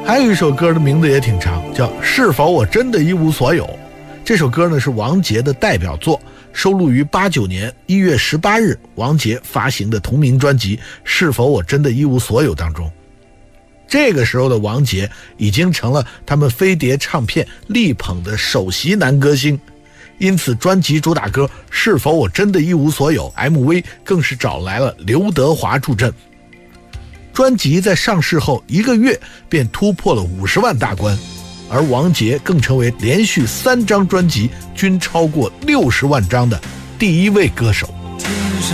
还有一首歌的名字也挺长，叫《是否我真的一无所有》。这首歌呢是王杰的代表作，收录于89年1月18日王杰发行的同名专辑《是否我真的一无所有》当中。这个时候的王杰已经成了他们飞碟唱片力捧的首席男歌星，因此专辑主打歌《是否我真的一无所有》 MV 更是找来了刘德华助阵。专辑在上市后1个月便突破了50万大关，而王杰更成为连续3张专辑均超过60万张的第一位歌手。